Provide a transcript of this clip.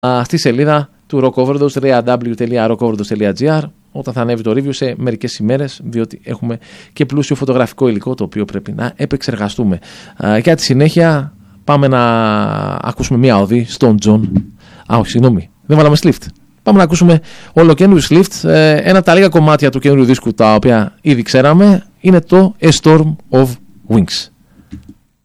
στη σελίδα του Rock Overdose, www.rockoverdose.gr, όταν θα ανέβει το review σε μερικές ημέρες, διότι έχουμε και πλούσιο φωτογραφικό υλικό το οποίο πρέπει να επεξεργαστούμε. Για τη συνέχεια πάμε να ακούσουμε μια οδή στον John. Όχι, συγγνώμη, δεν βάλαμε Slift. Πάμε να ακούσουμε ολοκένουργιο Slift. Ένα από τα λίγα κομμάτια του καινούριου δίσκου τα οποία ήδη ξέραμε είναι το A Storm of Wings.